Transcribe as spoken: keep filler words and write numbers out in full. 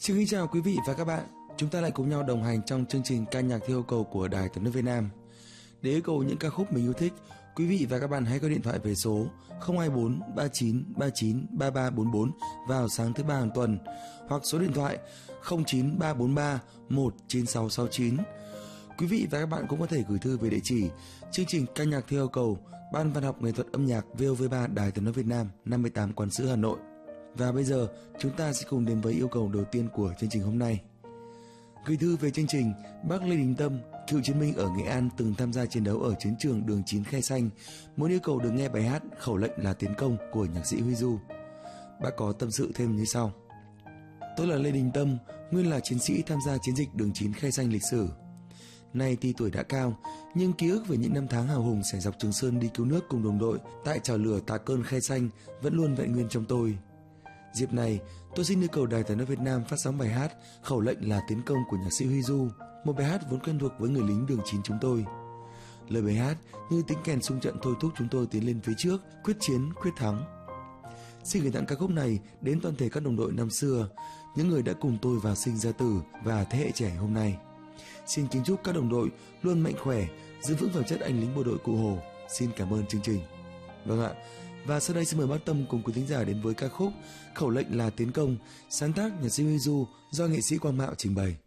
Xin kính chào quý vị và các bạn. Chúng ta lại cùng nhau đồng hành trong chương trình ca nhạc theo yêu cầu của Đài Tiếng nói Việt Nam. Để yêu cầu những ca khúc mình yêu thích, quý vị và các bạn hãy gọi điện thoại về số không hai bốn ba chín ba chín ba ba bốn bốn vào sáng thứ ba hàng tuần, hoặc số điện thoại không chín ba bốn ba một chín sáu sáu chín. Quý vị và các bạn cũng có thể gửi thư về địa chỉ chương trình ca nhạc theo yêu cầu, Ban Văn học Nghệ thuật Âm nhạc vê o vê ba Đài Tiếng nói Việt Nam, năm mươi tám Quán Sứ, Hà Nội. Và bây giờ chúng ta sẽ cùng đến với yêu cầu đầu tiên của chương trình hôm nay. Gửi thư về chương trình, bác Lê Đình Tâm, cựu chiến binh ở Nghệ An, từng tham gia chiến đấu ở chiến trường Đường chín Khe Xanh, muốn yêu cầu được nghe bài hát Khẩu lệnh là tiến công của nhạc sĩ Huy Du. Bác có tâm sự thêm như sau: Tôi là Lê Đình Tâm, nguyên là chiến sĩ tham gia chiến dịch Đường chín Khe Xanh lịch sử. Nay tuy tuổi đã cao, nhưng ký ức về những năm tháng hào hùng xẻ dọc Trường Sơn đi cứu nước cùng đồng đội tại chảo lửa Tà Cơn Khe Xanh vẫn luôn vẹn nguyên trong tôi. Dịp này, tôi xin yêu cầu Đài Tiếng nói Việt Nam phát sóng bài hát Khẩu lệnh là tiến công của nhạc sĩ Huy Du, một bài hát vốn quen thuộc với người lính Đường chín chúng tôi. Lời bài hát như tiếng kèn xung trận thôi thúc chúng tôi tiến lên phía trước, quyết chiến, quyết thắng. Xin gửi tặng ca khúc này đến toàn thể các đồng đội năm xưa, những người đã cùng tôi vào sinh ra tử và thế hệ trẻ hôm nay. Xin kính chúc các đồng đội luôn mạnh khỏe, giữ vững phẩm chất anh lính bộ đội Cụ Hồ. Xin cảm ơn chương trình. Vâng ạ. Và sau đây xin mời bác Tâm cùng quý thính giả đến với ca khúc Khẩu lệnh là tiến công, sáng tác nhạc sĩ Huy Du do nghệ sĩ Quang Mạo trình bày.